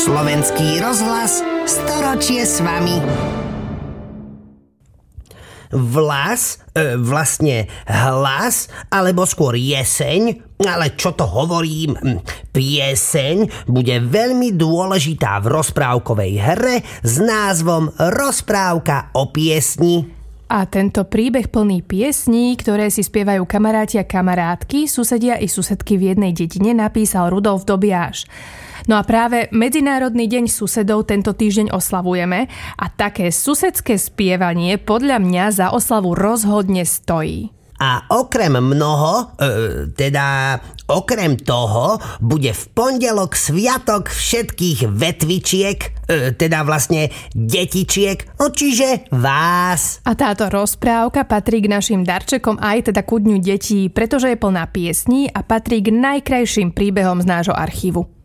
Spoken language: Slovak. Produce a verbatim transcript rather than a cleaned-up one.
Slovenský rozhlas, storočie s vami. Vlas, e, vlastne hlas, alebo skôr jeseň, ale čo to hovorím, pieseň bude veľmi dôležitá v rozprávkovej hre s názvom Rozprávka o piesni. A tento príbeh plný piesní, ktoré si spievajú kamaráti a kamarátky, susedia i susedky v jednej dedine, napísal Rudolf Dobiáš. No a práve Medzinárodný deň susedov tento týždeň oslavujeme a také susedské spievanie podľa mňa za oslavu rozhodne stojí. A okrem mnoho, e, teda okrem toho, bude v pondelok sviatok všetkých vetvičiek, e, teda vlastne detičiek, no čiže vás. A táto rozprávka patrí k našim darčekom aj teda ku Dňu detí, pretože je plná piesní a patrí k najkrajším príbehom z nášho archívu.